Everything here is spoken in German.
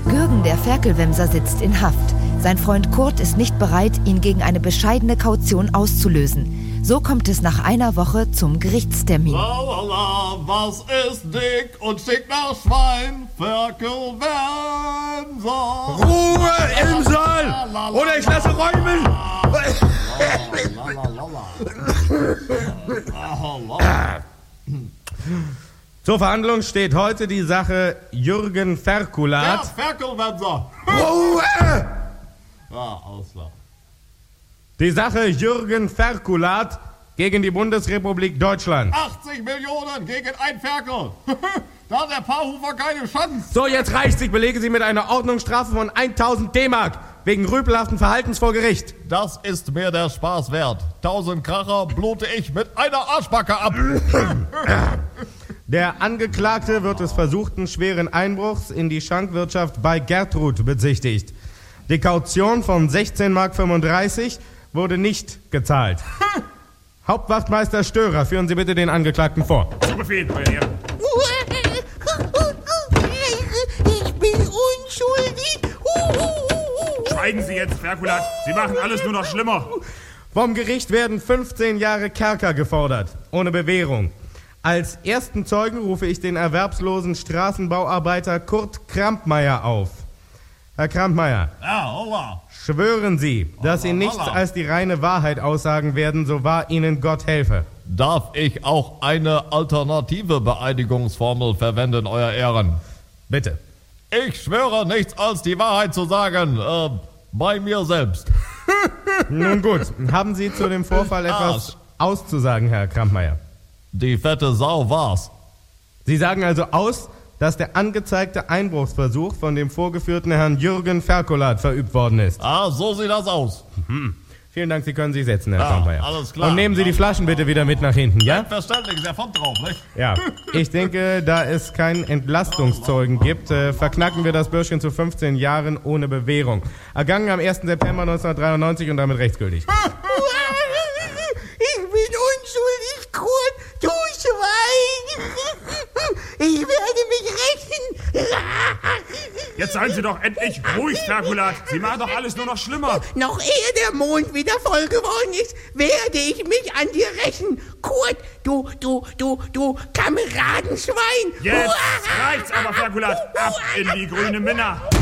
Gürgen, der Ferkelwemser, sitzt in Haft. Sein Freund Kurt ist nicht bereit, ihn gegen eine bescheidene Kaution auszulösen. So kommt es nach einer Woche zum Gerichtstermin. Lalala, was ist dick und schick nach Schwein? Ferkelwemser. Ruhe im Saal! Oder ich lasse räumen! Zur Verhandlung steht heute die Sache Jürgen Ferkulat. Ja, Ferkelwemser. Ruhe! Auslachen. Die Sache Jürgen Ferkulat gegen die Bundesrepublik Deutschland. 80 Millionen gegen ein Ferkel. Da hat der Paarhufer keine Chance. So, jetzt reicht's. Ich belege Sie mit einer Ordnungsstrafe von 1000 D-Mark wegen rüpelhaften Verhaltens vor Gericht. Das ist mir der Spaß wert. 1000 Kracher blute ich mit einer Arschbacke ab. Der Angeklagte wird des versuchten schweren Einbruchs in die Schankwirtschaft bei Gertrud bezichtigt. Die Kaution von 16,35 Mark wurde nicht gezahlt. Hauptwachtmeister Störer, führen Sie bitte den Angeklagten vor. Zu Befehl, euer Ehren. Ich bin unschuldig. Schweigen Sie jetzt, Ferkulat. Sie machen alles nur noch schlimmer. Vom Gericht werden 15 Jahre Kerker gefordert, ohne Bewährung. Als ersten Zeugen rufe ich den erwerbslosen Straßenbauarbeiter Kurt Krampmeier auf. Herr Krampmeier, Ja, holla. schwören Sie, dass Sie nichts als die reine Wahrheit aussagen werden, so wahr Ihnen Gott helfe. Darf ich auch eine alternative Beeidigungsformel verwenden, euer Ehren? Bitte. Ich schwöre nichts als die Wahrheit zu sagen, bei mir selbst. Nun gut, haben Sie zu dem Vorfall etwas auszusagen, Herr Krampmeier? Die fette Sau war's. Sie sagen also aus, dass der angezeigte Einbruchsversuch von dem vorgeführten Herrn Jürgen Ferkulat verübt worden ist. So sieht das aus. Vielen Dank, Sie können sich setzen, Herr Krampmeier. Alles klar. Und nehmen Sie die Flaschen bitte wieder mit nach hinten, ja? Verständlich, ist ja von drauf, nicht? Ja. Ich denke, da es keinen Entlastungszeugen gibt, verknacken wir das Bürschchen zu 15 Jahren ohne Bewährung. Ergangen am 1. September 1993 und damit rechtsgültig. Ich bin unschuldig, Kurt, du Schwein. Ich werde mich rächen. Jetzt seien Sie doch endlich ruhig, Ferkulat. Sie machen doch alles nur noch schlimmer. Noch ehe der Mond wieder voll geworden ist, werde ich mich an dir rächen. Kurt, du Kameradenschwein. Jetzt reicht's aber, Ferkulat. Ab in die grüne Minna.